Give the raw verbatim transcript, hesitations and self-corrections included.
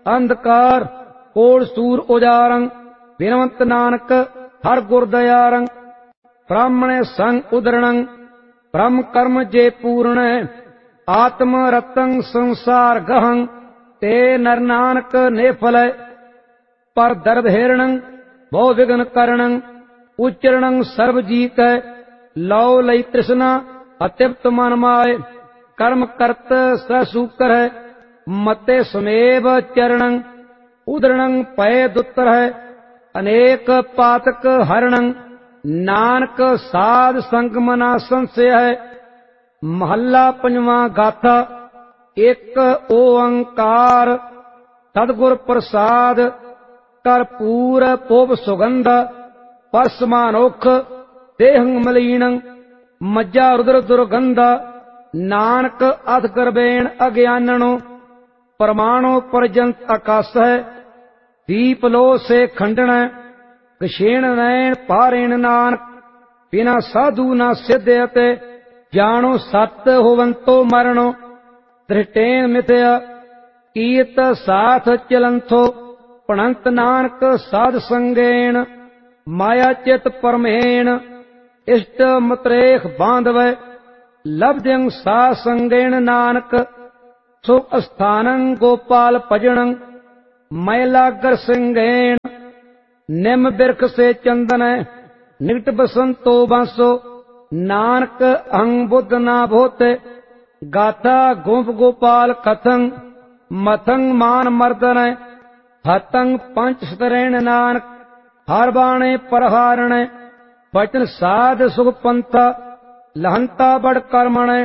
अंधकार कोड़ सूर उजारं बिनवंत नानक हर गुर दयारं ब्राह्मणे संग उदरणं ब्रह्म कर्म जे पूर्ण आत्म रतं संसार गहं ते नर नानक नेफल पर दर्भेरणं बहु विघ्न करणं उच्चरणं सर्वजीत लौ लई तृष्णा अतिप्त मन माय कर्म करत ससूकर है मते समेव चरणं उदरणं पय दुत्तर है अनेक पातक हरणं नानक साध संग मना संशय है। महला पंजवा गाथा एक ओंकार सदगुर प्रसाद कर्पूर पोप सुगंध परसमानोख देहं मलीनं मज्जा रुद्र दुर्गंध नानक अध गर्भेण अज्ञाननो परमाणु पर्यंत आकाश है दीप लो से खंडन कशेण नैन पारेण नानक बिना साधु न सिद्धयते जानो सत्य होवंतो मरणो दृष्टेन मिथ्या कीर्त साथ चलंथो पणंत नानक साध संगेण माया चित परमेण इष्ट मतरेख बांधव लब्ध्यं सा संगेण नानक सुख स्थानं गोपाल भजनं मैलागर सिंगेण निम बिरख से चंदन निकट बसंतो बांसो नानक अहं बुद्ध ना भोते गाथा गोप गोपाल कथं मथंग मान मर्दन हतंग पंच स्तरेण नानक हर बाणे परहारण बचन साध सुख पंथा लहंता बड़ कर्मण